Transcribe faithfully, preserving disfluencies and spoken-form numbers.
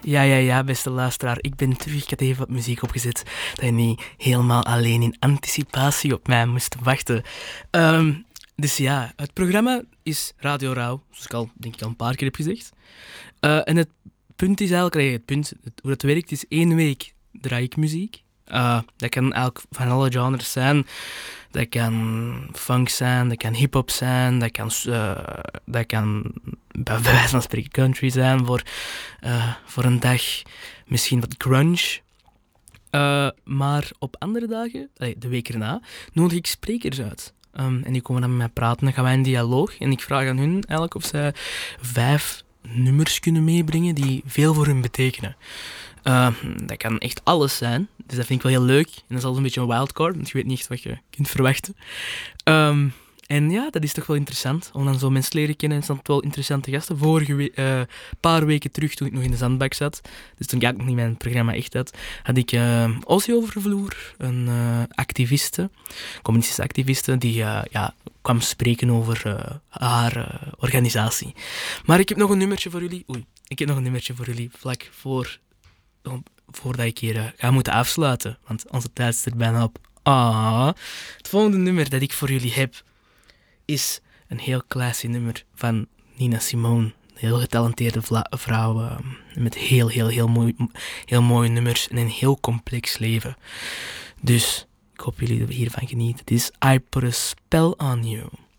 Ja, ja, ja, beste luisteraar. Ik ben terug. Ik had even wat muziek opgezet. Dat je niet helemaal alleen in anticipatie op mij moest wachten. Um, dus ja, het programma is Radio Rauw. Zoals ik al, denk ik, al een paar keer heb gezegd. Uh, en het punt is eigenlijk... Nee, het punt, het, hoe het werkt is één week draai ik muziek. Uh, dat kan eigenlijk van alle genres zijn. Dat kan funk zijn, dat kan hip-hop zijn, dat kan, uh, dat kan bij wijze van spreken country zijn voor, uh, voor een dag. Misschien wat grunge. Uh, maar op andere dagen, allee, de week erna, nodig ik sprekers uit. Um, en die komen dan met mij praten, dan gaan wij in dialoog. En ik vraag aan hun eigenlijk of zij vijf nummers kunnen meebrengen die veel voor hun betekenen. Uh, dat kan echt alles zijn, dus dat vind ik wel heel leuk. En dat is altijd een beetje een wildcard, want je weet niet echt wat je kunt verwachten. Um, en ja, dat is toch wel interessant, om dan zo mensen leren kennen. En het zijn wel interessante gasten. Vorige we- uh, paar weken terug, toen ik nog in de zandbak zat, dus toen ik nog niet mijn programma echt had, had ik uh, Ozzy over de vloer, een uh, activiste, communistische activiste, die uh, ja, kwam spreken over uh, haar uh, organisatie. Maar ik heb nog een nummertje voor jullie. Oei, ik heb nog een nummertje voor jullie, vlak voor... voordat ik hier uh, ga moeten afsluiten, want onze tijd is er bijna op. Ah, het volgende nummer dat ik voor jullie heb is een heel classy nummer van Nina Simone. Een heel getalenteerde vla- vrouw uh, met heel, heel, heel, mooi, heel mooie nummers en een heel complex leven. Dus ik hoop jullie hiervan genieten. Het is I Put a Spell on You.